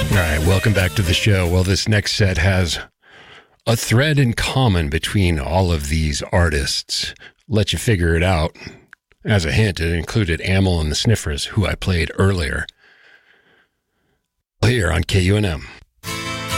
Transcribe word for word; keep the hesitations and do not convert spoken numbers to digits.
All right, welcome back to the show. Well, this next set has a thread in common between all of these artists. Let you figure it out. As a hint, it included Amyl and the Sniffers, who I played earlier. Here on K U N M.